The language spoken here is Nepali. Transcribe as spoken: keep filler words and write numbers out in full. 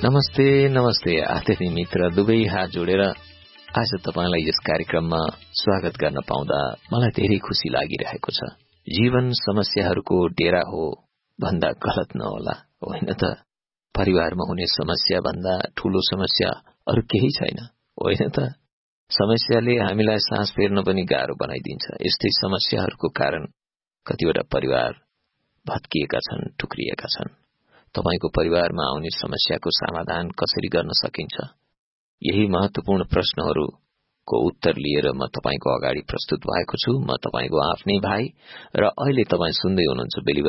नमस्ते नमस्ते आदरणीय मित्र दुवै हात जोडेर आज तपाईलाई यस कार्यक्रममा स्वागत गर्न पाउँदा मलाई धेरै खुशी लागिरहेको छ। जीवन समस्याहरूको डेरा हो भन्दा गलत नहोला, होइन त? परिवारमा हुने समस्या भन्दा ठूलो समस्या अरू केही छैन, होइन त? समस्याले हामीलाई सास फेर्न पनि गाह्रो बनाइदिन्छ। यस्तै समस्याहरूको कारण कतिवटा परिवार भत्किएका छन्, टुक्रिएका छन्। तपाईको परिवारमा आउने समस्याको समाधान कसरी गर्न सकिन्छ? यही महत्वपूर्ण प्रश्नहरूको उत्तर लिएर म तपाईको अगाडि प्रस्तुत भएको छु। म तपाईको आफ्नै भाइ र अहिले तपाई सुन्दै हुनुहुन्छ बेली